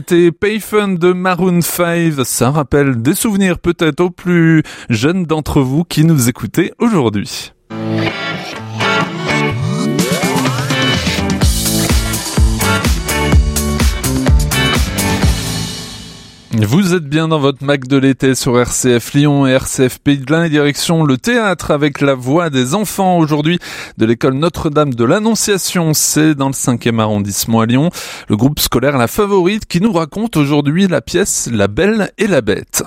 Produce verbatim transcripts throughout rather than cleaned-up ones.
C'était Payphone de Maroon cinq, ça rappelle des souvenirs peut-être aux plus jeunes d'entre vous qui nous écoutez aujourd'hui. Vous êtes bien dans votre Mac de l'été sur R C F Lyon et R C F Pays de l'Ain, direction le théâtre avec la voix des enfants aujourd'hui de l'école Notre-Dame de l'Annonciation. C'est dans le cinquième arrondissement à Lyon. Le groupe scolaire La Favorite qui nous raconte aujourd'hui la pièce La Belle et la Bête.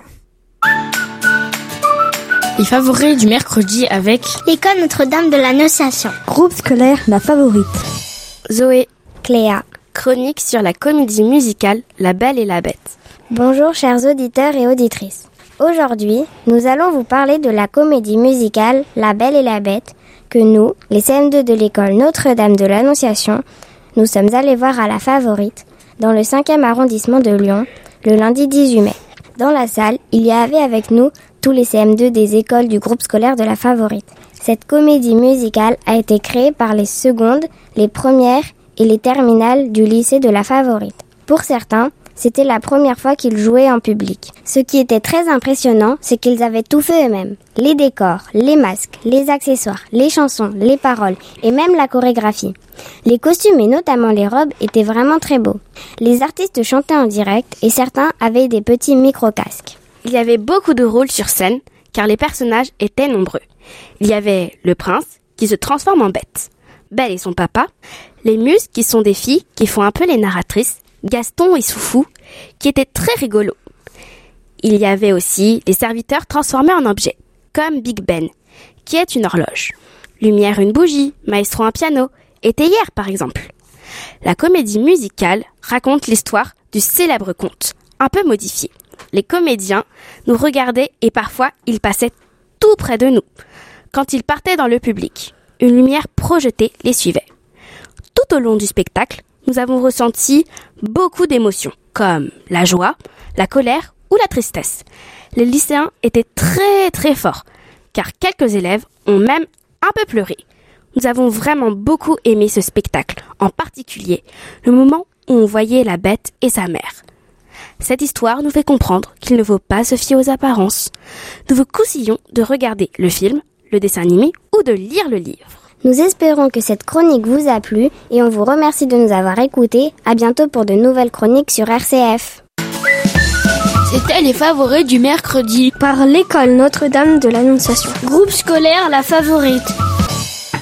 Les favoris du mercredi avec l'école Notre-Dame de l'Annonciation. Groupe scolaire La Favorite. Zoé, Cléa. Chronique sur la comédie musicale La Belle et la Bête. Bonjour chers auditeurs et auditrices. Aujourd'hui, nous allons vous parler de la comédie musicale La Belle et la Bête que nous, les C M deux de l'école Notre-Dame de l'Annonciation, nous sommes allés voir à La Favorite, dans le cinquième arrondissement de Lyon, le lundi dix-huit mai. Dans la salle, il y avait avec nous tous les C M deux des écoles du groupe scolaire de La Favorite. Cette comédie musicale a été créée par les secondes, les premières et les terminales du lycée de La Favorite. Pour certains, c'était la première fois qu'ils jouaient en public. Ce qui était très impressionnant, c'est qu'ils avaient tout fait eux-mêmes. Les décors, les masques, les accessoires, les chansons, les paroles et même la chorégraphie. Les costumes et notamment les robes étaient vraiment très beaux. Les artistes chantaient en direct et certains avaient des petits micro-casques. Il y avait beaucoup de rôles sur scène car les personnages étaient nombreux. Il y avait le prince qui se transforme en bête, Belle et son papa, les muses qui sont des filles qui font un peu les narratrices, Gaston et Soufou, qui étaient très rigolos. Il y avait aussi les serviteurs transformés en objets, comme Big Ben, qui est une horloge. Lumière une bougie, Maestro un piano, et Théière par exemple. La comédie musicale raconte l'histoire du célèbre conte, un peu modifié. Les comédiens nous regardaient et parfois ils passaient tout près de nous. Quand ils partaient dans le public, une lumière projetée les suivait. Tout au long du spectacle, nous avons ressenti beaucoup d'émotions, comme la joie, la colère ou la tristesse. Les lycéens étaient très très forts, car quelques élèves ont même un peu pleuré. Nous avons vraiment beaucoup aimé ce spectacle, en particulier le moment où on voyait la bête et sa mère. Cette histoire nous fait comprendre qu'il ne faut pas se fier aux apparences. Nous vous conseillons de regarder le film, le dessin animé ou de lire le livre. Nous espérons que cette chronique vous a plu et on vous remercie de nous avoir écoutés. À bientôt pour de nouvelles chroniques sur R C F. C'était les favoris du mercredi par l'école Notre-Dame de l'Annonciation. Groupe scolaire La Favorite.